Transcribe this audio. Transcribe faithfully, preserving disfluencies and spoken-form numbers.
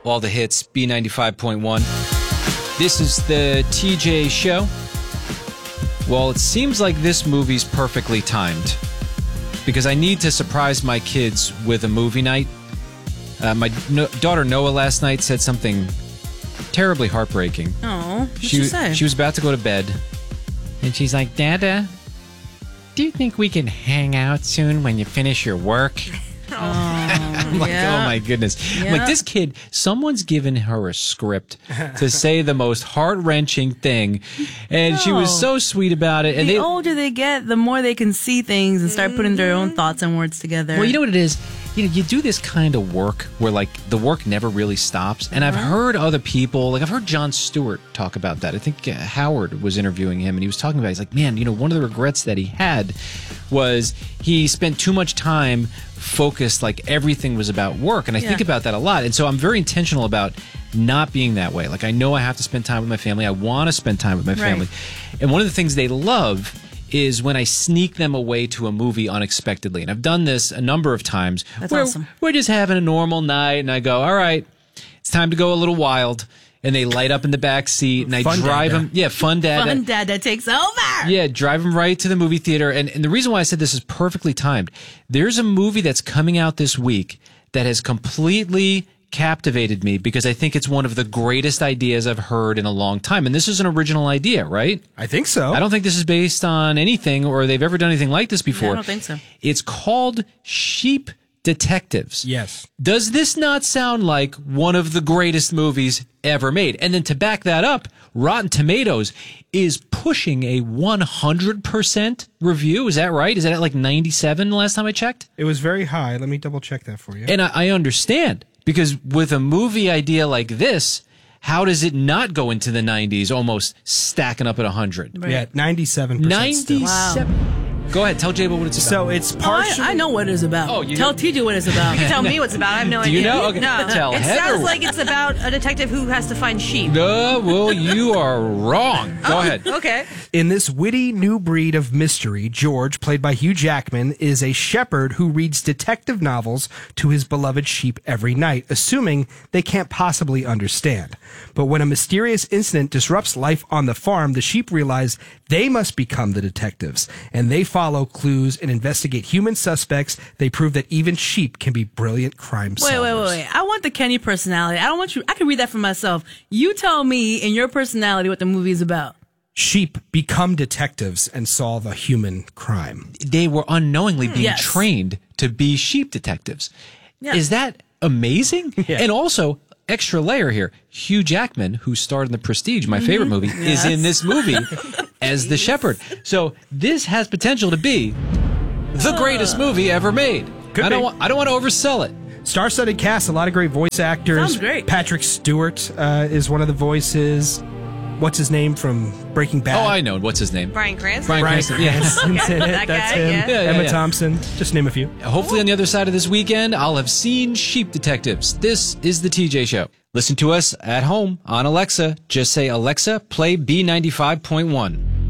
all the hits, B ninety-five point one. This is the T J Show. Well, it seems like this movie's perfectly timed because I need to surprise my kids with a movie night. Uh, my no- daughter Noah last night said something terribly heartbreaking. Oh, what'd she, she say? She was about to go to bed, and she's like, Dada, do you think we can hang out soon when you finish your work? Oh, I'm like, yeah. oh my goodness. Yeah. I'm like, this kid, someone's given her a script to say the most heart-wrenching thing, and no. she was so sweet about it. And the they, older they get, the more they can see things and start putting their own thoughts and words together. Well, you know what it is? You know, you do this kind of work where, like, the work never really stops. And I've heard other people, like, I've heard Jon Stewart talk about that. I think uh, Howard was interviewing him, and he was talking about it. He's like, man, you know, one of the regrets that he had was he spent too much time focused, like, everything was about work. And I yeah. think about that a lot. And so I'm very intentional about not being that way. Like, I know I have to spend time with my family. I want to spend time with my family. Right. And one of the things they love is when I sneak them away to a movie unexpectedly. And I've done this a number of times. That's where awesome. We're just having a normal night, and I go, all right, it's time to go a little wild. And they light up in the back seat, and I fun drive dad, them. Yeah, fun dad. Fun dad that takes over. Yeah, drive them right to the movie theater. And, and the reason why I said this is perfectly timed, there's a movie that's coming out this week that has completely captivated me because I think it's one of the greatest ideas I've heard in a long time. And this is an original idea, right? I think so. I don't think this is based on anything or they've ever done anything like this before. Yeah, I don't think so. It's called Sheep Detectives. Yes. Does this not sound like one of the greatest movies ever made? And then to back that up, Rotten Tomatoes is pushing a one hundred percent review. Is that right? Is that at like ninety-seven last time I checked? It was very high. Let me double check that for you. And I, I understand. Because with a movie idea like this, how does it not go into the nineties, almost stacking up at one hundred? Right. Yeah, ninety-seven percent ninety-seven. Wow. Go ahead, tell Jabo what it's about. So it's partially... Oh, I, I know what it's about. Oh, you tell know? T J what it's about. You tell me what's about. I have no Do idea. you know? Okay. No. Tell it Heather. sounds like it's about a detective who has to find sheep. No, well, you are wrong. Go oh, ahead. Okay. In this witty new breed of mystery, George, played by Hugh Jackman, is a shepherd who reads detective novels to his beloved sheep every night, assuming they can't possibly understand. But when a mysterious incident disrupts life on the farm, the sheep realize they must become the detectives, and they follow clues and investigate human suspects. They prove that even sheep can be brilliant crime solvers. Wait, wait, wait, wait. I want the Kenny personality. I don't want you. I can read that for myself. You tell me in your personality what the movie is about. Sheep become detectives and solve a human crime. They were unknowingly being Yes. trained to be sheep detectives. Yeah. Is that amazing? Yeah. And also, extra layer here, Hugh Jackman, who starred in The Prestige, my favorite movie, is in this movie as the shepherd. So this has potential to be the greatest movie ever made. Could I don't be. want, I don't want to oversell it. Star-studded cast, a lot of great voice actors. Sounds great. Patrick Stewart uh, is one of the voices. What's his name from Breaking Bad? Oh, I know. What's his name? Bryan Cranston. Bryan Brian Cranston. Yeah. Cranston's in it. That That's guy, him. yeah. Yeah, yeah, Emma yeah. Thompson. Just name a few. Hopefully on the other side of this weekend, I'll have seen Sheep Detectives. This is the T J Show. Listen to us at home on Alexa. Just say, Alexa, play B ninety-five point one.